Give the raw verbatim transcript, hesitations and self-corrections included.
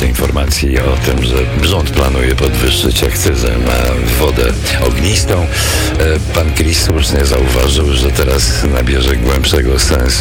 ważnej informacji o tym, że rząd planuje podwyższyć akcyzę na wodę ognistą. Pan Chris słusznie zauważył, że teraz nabierze głębszego sensu